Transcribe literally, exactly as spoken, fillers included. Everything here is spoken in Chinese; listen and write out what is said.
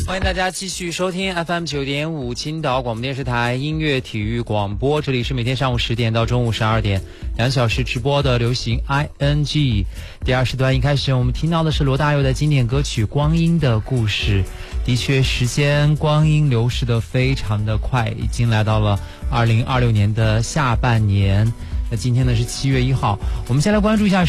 欢迎大家继续收听 F M 九点五青岛广播电视台音乐体育广播，这里是每天上午十点到中午十二点两小时直播的流行 I N G。第二时段一开始我们听到的是罗大佑的经典歌曲《光阴的故事》。的确，时间光阴流逝得非常的快，已经来到了二零二六年的下半年。那今天呢是七月一号，我们先来关注一下